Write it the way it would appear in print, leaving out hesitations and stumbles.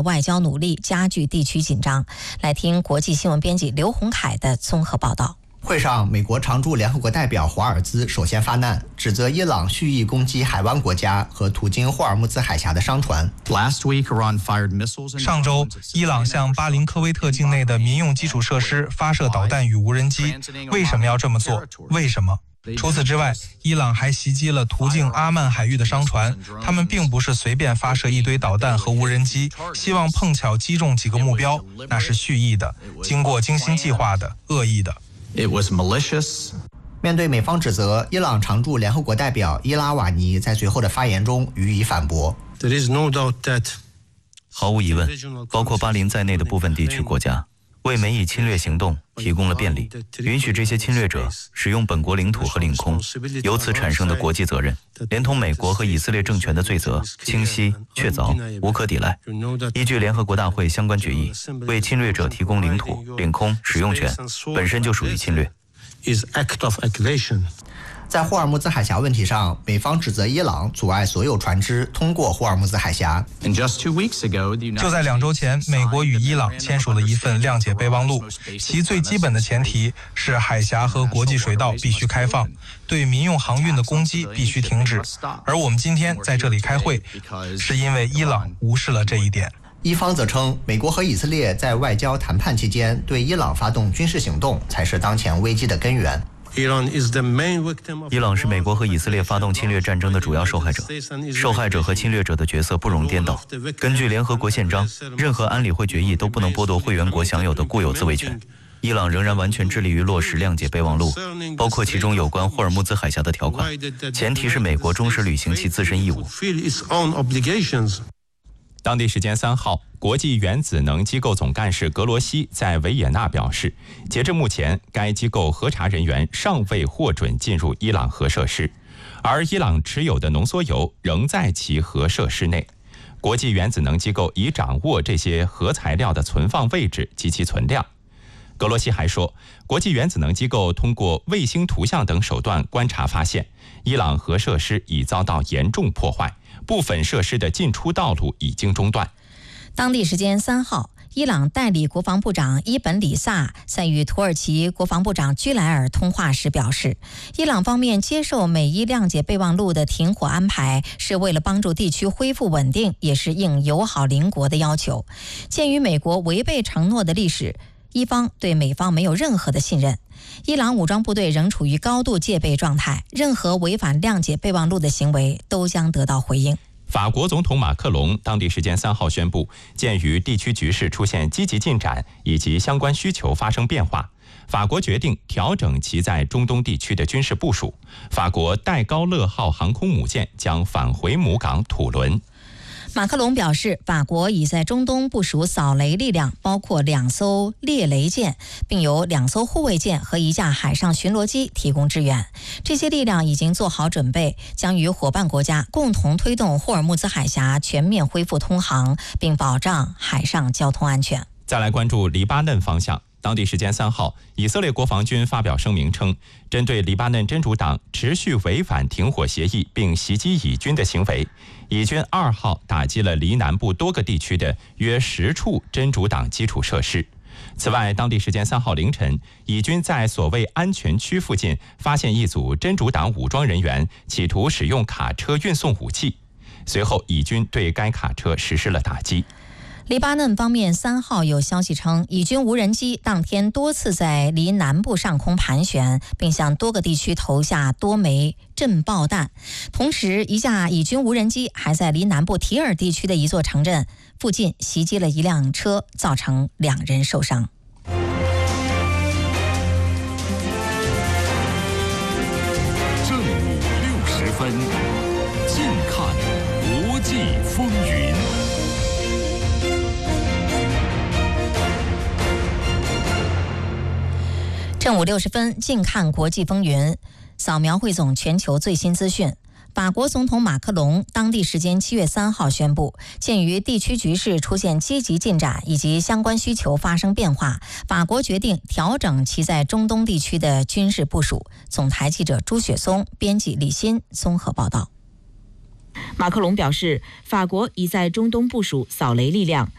的外交努力加剧地区紧张。来听国际新闻编辑刘洪凯的综合报道。 会上，美国常驻联合国代表华尔兹首先发难，指责伊朗蓄意攻击海湾国家和途经霍尔木兹海峡的商船。 上周，伊朗向巴林科威特境内的民用基础设施发射导弹与无人机，为什么要这么做？为什么？除此之外，伊朗还袭击了途经阿曼海域的商船，他们并不是随便发射一堆导弹和无人机，希望碰巧击中几个目标，那是蓄意的，经过精心计划的，恶意的。 It was malicious. 面对美方指责，伊朗常驻联合国代表伊拉瓦尼在随后的发言中予以反驳。 There is no doubt that 毫无疑问，包括巴林在内的部分地区国家为美以侵略行动提供了便利，允许这些侵略者使用本国领土和领空，由此产生的国际责任，连同美国和以色列政权的罪责，清晰、确凿、无可抵赖。依据联合国大会相关决议，为侵略者提供领土、领空使用权，本身就属于侵略。 在霍尔木兹海峡问题上，美方指责伊朗阻碍所有船只通过霍尔木兹海峡。 就在2周前，美国与伊朗签署了一份谅解备忘录，其最基本的前提是海峡和国际水道必须开放，对民用航运的攻击必须停止。而我们今天在这里开会，是因为伊朗无视了这一点。 一方则称，美国和以色列在外交谈判期间对伊朗发动军事行动，才是当前危机的根源。 伊朗是美国和以色列发动侵略战争的主要受害者，受害者和侵略者的角色不容颠倒。根据联合国宪章，任何安理会决议都不能剥夺会员国享有的固有自卫权。伊朗仍然完全致力于落实谅解备忘录，包括其中有关霍尔木兹海峡的条款，前提是美国忠实履行其自身义务。 当地时间3号，国际原子能机构总干事格罗西在维也纳表示，截至目前，该机构核查人员尚未获准进入伊朗核设施，而伊朗持有的浓缩铀仍在其核设施内。国际原子能机构已掌握这些核材料的存放位置及其存量。格罗西还说，国际原子能机构通过卫星图像等手段观察发现，伊朗核设施已遭到严重破坏，部分设施的进出道路已经中断。 当地时间3号，伊朗代理国防部长伊本里萨在与土耳其国防部长居莱尔通话时表示，伊朗方面接受美伊谅解备忘录的停火安排，是为了帮助地区恢复稳定，也是应友好邻国的要求。鉴于美国违背承诺的历史，伊方对美方没有任何的信任。伊朗武装部队仍处于高度戒备状态，任何违反谅解备忘录的行为都将得到回应。 法国总统马克龙当地时间3号宣布，鉴于地区局势出现积极进展以及相关需求发生变化，法国决定调整其在中东地区的军事部署。法国戴高乐号航空母舰将返回母港土伦。 马克龙表示，法国已在中东部署扫雷力量，包括2艘猎雷舰，并由2艘护卫舰和1架海上巡逻机提供支援。这些力量已经做好准备，将与伙伴国家共同推动霍尔木兹海峡全面恢复通航，并保障海上交通安全。 再来关注黎巴嫩方向。当地时间3号，以色列国防军发表声明称，针对黎巴嫩真主党持续违反停火协议并袭击以军的行为，以军2号打击了黎南部多个地区的约10处真主党基础设施。此外，当地时间3号凌晨，以军在所谓安全区附近发现一组真主党武装人员企图使用卡车运送武器，随后以军对该卡车实施了打击。 黎巴嫩方面3号有消息称，以军无人机当天多次在黎南部上空盘旋，并向多个地区投下多枚震爆弹。同时，一架以军无人机还在黎南部提尔地区的一座城镇附近袭击了一辆车，造成2人受伤。 正午60分，近看国际风云。 正午60分，近看国际风云，扫描汇总全球最新资讯。法国总统马克龙当地时间7月3号宣布，鉴于地区局势出现积极进展以及相关需求发生变化，法国决定调整其在中东地区的军事部署。总台记者朱雪松，编辑李欣综合报道。 马克龙表示，法国已在中东部署扫雷力量，